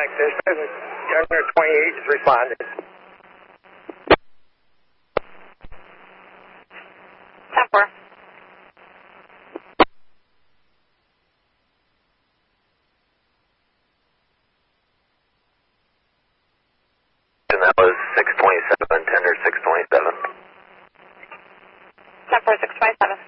like this. Under 28 has responded. 10-4. And that was 627, tender 627. 10-4, 627.